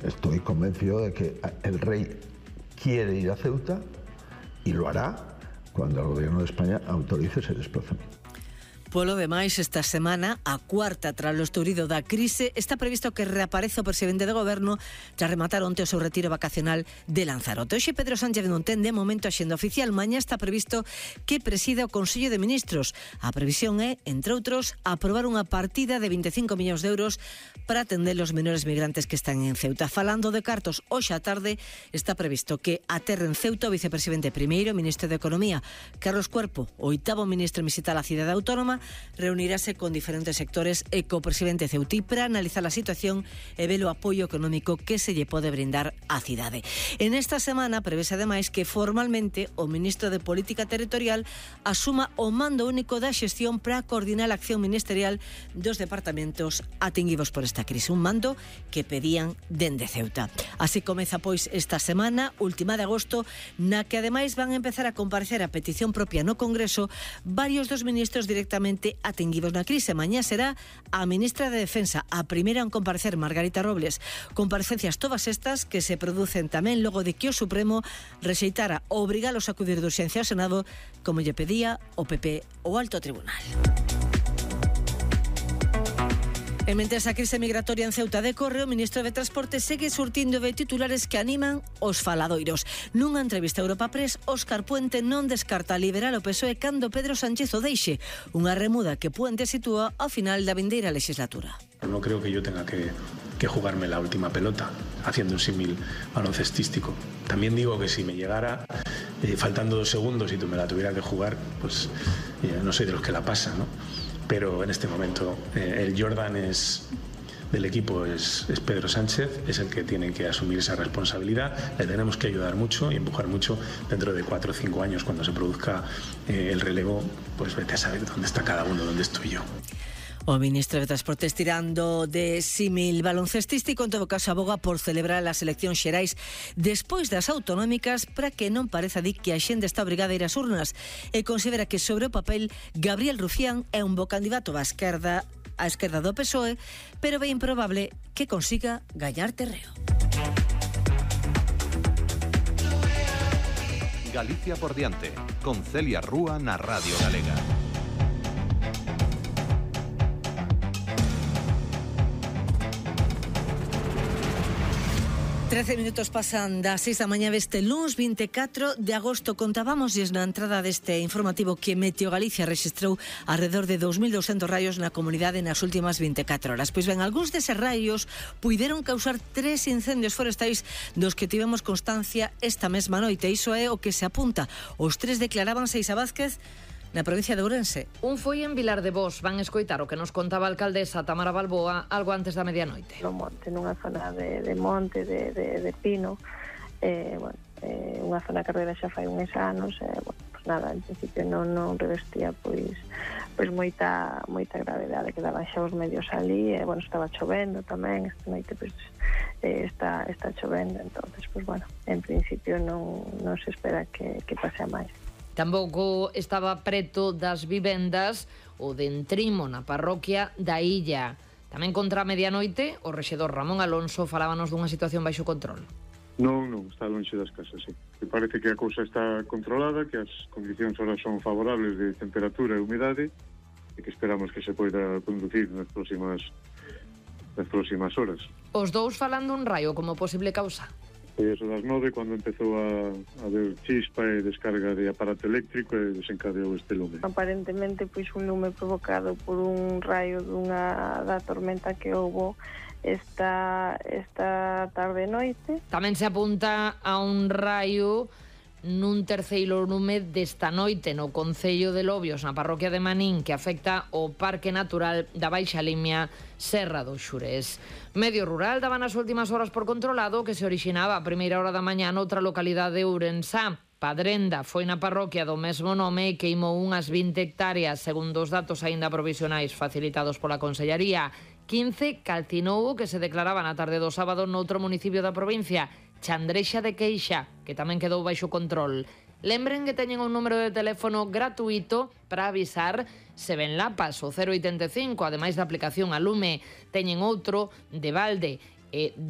estoy convencido de que el rey quiere ir a Ceuta y lo hará cuando el gobierno de España autorice ese desplazamiento. Polo demais, esta semana, a cuarta tras o estourido da crise, está previsto que reaparece o presidente do goberno tras rematar onte o seu retiro vacacional de Lanzarote. Hoxe Pedro Sánchez non ten de momento a xenda oficial. Mañá está previsto que presida o Consello de Ministros. A previsión é, entre outros, aprobar unha partida de 25 millóns de euros para atender os menores migrantes que están en Ceuta. Falando de cartos, hoxe á tarde está previsto que aterre en Ceuta o vicepresidente primeiro, ministro de Economía, Carlos Cuerpo, o oitavo ministro en visitar a cidade autónoma, reunirase con diferentes sectores e co presidente ceutí para analizar a situación e ver o apoio económico que se lle pode brindar á cidade. En esta semana prevese ademais que formalmente o ministro de Política Territorial asuma o mando único da xestión para coordinar a acción ministerial dos departamentos atinguidos por esta crise, un mando que pedían dende Ceuta. Así comeza pois esta semana, última de agosto, na que ademais van a empezar a comparecer a petición propia no Congreso varios dos ministros directamente atinguidos na crise. Mañá será a ministra de Defensa, a primeira en comparecer, Margarita Robles. Comparecencias todas estas que se producen tamén logo de que o Supremo rexeitara obrigalos a acudir de urxencia ao Senado, como lle pedía o PP o Alto Tribunal. E mentres a crise migratoria en Ceuta decorre, o ministro de Transporte segue surtindo de titulares que animan os faladoiros. Nunha entrevista a Europa Press, Óscar Puente non descarta liberar o PSOE cando Pedro Sánchez o deixe, unha remuda que Puente sitúa ao final da vindeira legislatura. No creo que yo tenga que jugarme la última pelota, haciendo un símil baloncestístico. También digo que si me llegara, faltando 2 segundos y tú me la tuviera que jugar, pues no soy de los que la pasa, ¿no? Pero en este momento el Jordan del equipo es Pedro Sánchez, es el que tiene que asumir esa responsabilidad. Le tenemos que ayudar mucho y empujar mucho. Dentro de 4 o 5 años, cuando se produzca el relevo, pues vete a saber dónde está cada uno, dónde estoy yo. O ministro de Transportes, tirando de símil baloncestístico, en todo caso aboga por celebrar as eleccións xerais despois das autonómicas para que non pareza di que a xente está obrigada a ir ás urnas, e considera que sobre o papel Gabriel Rufián é un bo candidato á esquerda do PSOE, pero é improbable que consiga gañar terreo. Galicia por diante, con Celia Rúa na Radio Galega. 13 minutos pasan das 6 da mañá deste luns 24 de agosto. Contábamosles na entrada deste informativo que Meteo Galicia rexistrou alrededor de 2.200 raios na comunidade nas últimas 24 horas. Pois ben, algúns deses raios puideron causar 3 incendios forestais dos que tivemos constancia esta mesma noite. Iso é o que se apunta. Os 3 declarábanse Isa Vázquez na provincia de Ourense. Un foi en Vilar de Bos. Van escoitar o que nos contaba a alcaldesa Tamara Balboa algo antes da medianoite. No monte, nunha zona de monte, de pino, unha zona que Carreira xa fai uns anos, pues nada, en principio non revestía pois moita gravedade, que daban xa os medios ali, estaba chovendo tamén, esta noite pois está chovendo, entonces pues en principio non se espera que pase a máis. Tampouco estaba preto das vivendas o de Entrimo na parroquia da Illa. Tamén contra a medianoite, o rexedor Ramón Alonso falábanos dunha situación baixo control. Non, está lonxe das casas, sí. Me parece que a cousa está controlada, que as condicións ahora son favorables de temperatura e humidade e que esperamos que se poida conducir nas próximas horas. Os dous falando un raio como posible causa. Foi eso das 9 cando empezou a haber chispa e descarga de aparato eléctrico e desencadeou este lume. Aparentemente, pois un lume provocado por un raio da tormenta que houbo esta tarde e noite. Tamén se apunta a un raio nun terceiro lume desta noite no concello de Lobios, na parroquia de Manín, que afecta o Parque Natural da Baixa Limia, Serra do Xurés. Medio rural daba nas últimas horas por controlado que se orixinaba a primeira hora da mañá noutra localidade de Ourensá. Padrenda foi na parroquia do mesmo nome e queimou unhas 20 hectáreas, segundo os datos aínda provisionais facilitados pola Consellaría. 15 calcinou o que se declaraba na tarde do sábado noutro municipio da provincia, Chandrexa de Queixa, que tamén quedou baixo control. Lembren que teñen un número de teléfono gratuito para avisar se ven lapas, o 085, ademais da aplicación a lume. Teñen outro de balde,